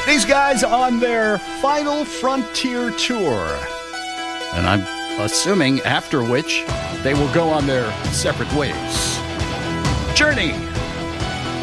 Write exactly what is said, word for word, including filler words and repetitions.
These guys on their final frontier tour. And I'm assuming after which they will go on their separate ways. Journey